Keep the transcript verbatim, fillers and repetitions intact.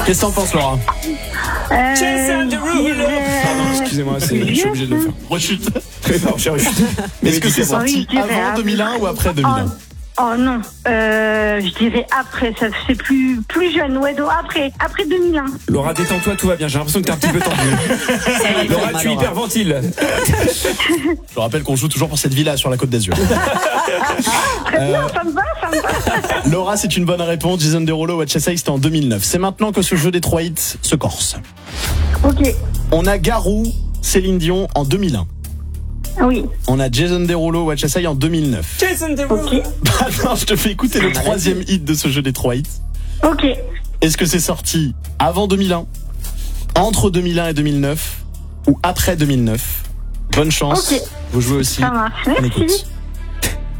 Qu'est-ce que t'en penses, Laura? Euh, je dirais- Pardon, excusez-moi, c'est- je suis obligé de le faire. Rechute. Non, j'ai rechute. Est-ce que c'est sorti Oui, je dirais avant deux mille un ou après deux mille un? Oh non, euh, je dirais après, ça c'est plus plus jeune, ouais, donc après, après deux mille un. Laura, détends-toi, tout va bien. J'ai l'impression que t'es un petit peu tendue. Laura, tu hyperventiles. Je rappelle qu'on joue toujours pour cette villa sur la Côte d'Azur. Très bien, ça me va, ça me va. Laura, c'est une bonne réponse. Jason Derulo, What You Say, c'était en deux mille neuf. C'est maintenant que ce jeu des trois hits se corse. Ok, On a Garou, Céline Dion en deux mille un. oui, On a Jason Derulo, What You Say en deux mille neuf. ok, Bah non, je te fais écouter le troisième hit de ce jeu des trois hits. ok. Est-ce que c'est sorti avant deux mille un, entre deux mille un et deux mille neuf ou après deux mille neuf? Bonne chance. Ok. Vous jouez aussi. Ça marche, On merci. écoute.